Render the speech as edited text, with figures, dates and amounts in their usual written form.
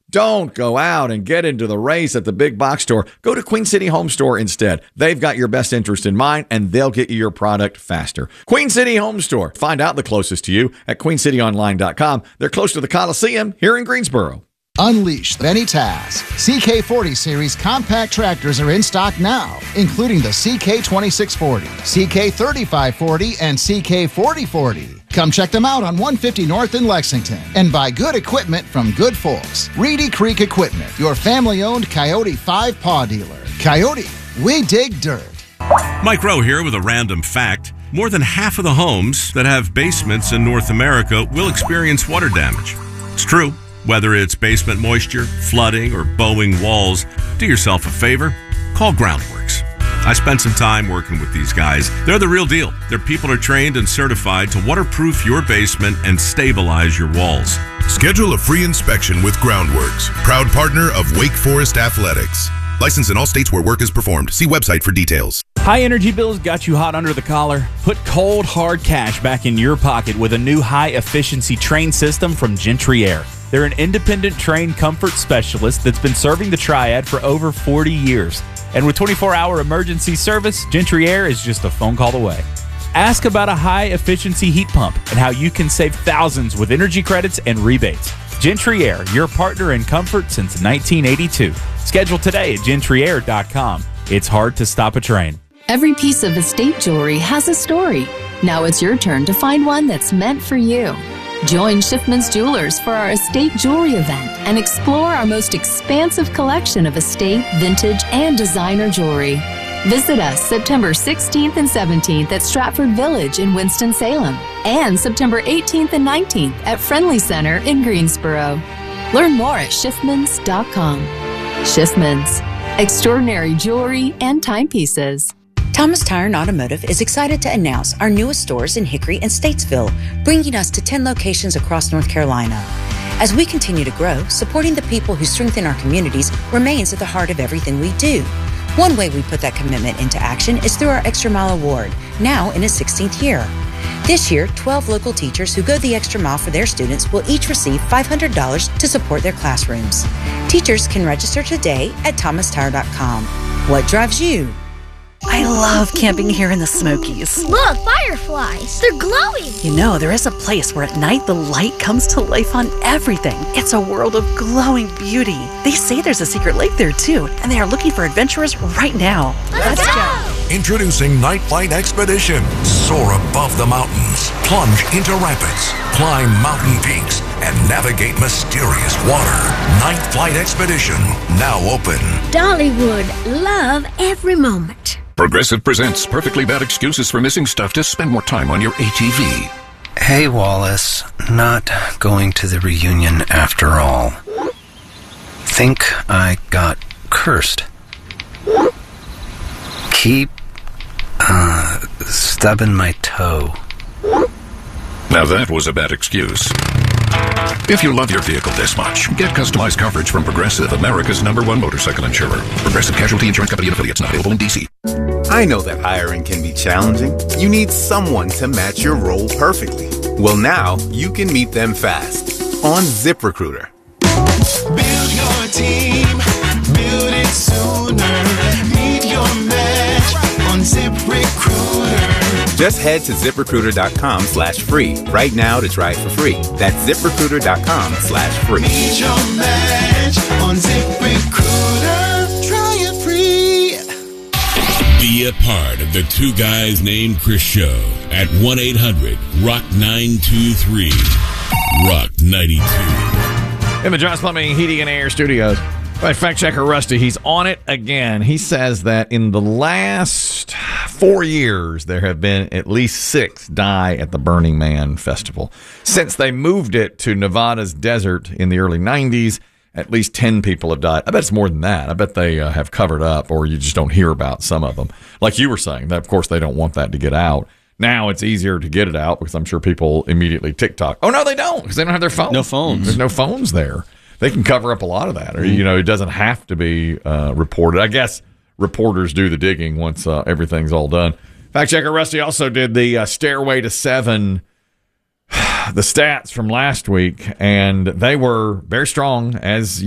Don't go out and get into the race at the big box store. Go to Queen City Home Store instead. They've got your best interest in mind, and they'll get you your product faster. Queen City Home Store. Find out the closest to you at queencityonline.com. They're close to the Coliseum here in Greensboro. Unleash any task. CK40 series compact tractors are in stock now, including the CK2640, CK3540, and CK4040. Come check them out on 150 North in Lexington and buy good equipment from good folks. Reedy Creek Equipment, your family-owned Coyote 5-paw dealer. Coyote, we dig dirt. Mike Rowe here with a random fact. More than half of the homes that have basements in North America will experience water damage. It's true. Whether it's basement moisture, flooding, or bowing walls, do yourself a favor. Call Groundworks. I spent some time working with these guys. They're the real deal. Their people are trained and certified to waterproof your basement and stabilize your walls. Schedule a free inspection with Groundworks, proud partner of Wake Forest Athletics. Licensed in all states where work is performed. See website for details. High energy bills got you hot under the collar? Put cold, hard cash back in your pocket with a new high-efficiency Trane system from Gentry Air. They're an independent Trane comfort specialist that's been serving the Triad for over 40 years. And with 24-hour emergency service, Gentry Air is just a phone call away. Ask about a high-efficiency heat pump and how you can save thousands with energy credits and rebates. Gentry Air, your partner in comfort since 1982. Schedule today at GentryAir.com. It's hard to stop a train. Every piece of estate jewelry has a story. Now it's your turn to find one that's meant for you. Join Schiffman's Jewelers for our estate jewelry event and explore our most expansive collection of estate, vintage, and designer jewelry. Visit us September 16th and 17th at Stratford Village in Winston-Salem and September 18th and 19th at Friendly Center in Greensboro. Learn more at Schiffmans.com. Schiffmans, extraordinary jewelry and timepieces. Thomas Tire and Automotive is excited to announce our newest stores in Hickory and Statesville, bringing us to 10 locations across North Carolina. As we continue to grow, supporting the people who strengthen our communities remains at the heart of everything we do. One way we put that commitment into action is through our Extra Mile Award, now in its 16th year. This year, 12 local teachers who go the extra mile for their students will each receive $500 to support their classrooms. Teachers can register today at thomastire.com. What drives you? I love camping here in the Smokies. Look, fireflies. They're glowing. You know, there is a place where at night the light comes to life on everything. It's a world of glowing beauty. They say there's a secret lake there too, and they are looking for adventurers right now. Let's go. Introducing Night Flight Expedition. Soar above the mountains, plunge into rapids, climb mountain peaks, and navigate mysterious water. Night Flight Expedition, now open. Dollywood, love every moment. Progressive presents Perfectly Bad Excuses for Missing Stuff to spend more time on your ATV. Hey, Wallace. Not going to the reunion after all. Think I got cursed. Keep, stubbing my toe. Now that was a bad excuse. If you love your vehicle this much, get customized coverage from Progressive, America's #1 motorcycle insurer. Progressive Casualty Insurance Company and affiliates, not available in D.C. I know that hiring can be challenging. You need someone to match your role perfectly. Well, now you can meet them fast on ZipRecruiter. Build your team, build it sooner. Meet your match on ZipRecruiter. Just head to ZipRecruiter.com/free right now to try it for free. That's ZipRecruiter.com/free. Meet your match on ZipRecruiter. Try it free. Be a part of the Two Guys Named Chris show at 1-800-ROCK-923. Rock 92. In the John's Plumbing, Heating, and Air Studios. Right, fact checker Rusty, he's on it again. He says that in the last 4 years, there have been at least 6 die at the Burning Man Festival. Since they moved it to Nevada's desert in the early 90s, at least 10 people have died. I bet it's more than that. I bet they have covered up, or you just don't hear about some of them. Like you were saying, that of course they don't want that to get out. Now it's easier to get it out because I'm sure people immediately TikTok. Oh, no, they don't, because they don't have their phones. No phones. There's no phones there. They can cover up a lot of that. Or, you know, it doesn't have to be reported. I guess reporters do the digging once everything's all done. Fact checker Rusty also did the Stairway to 7, the stats from last week, and they were very strong, as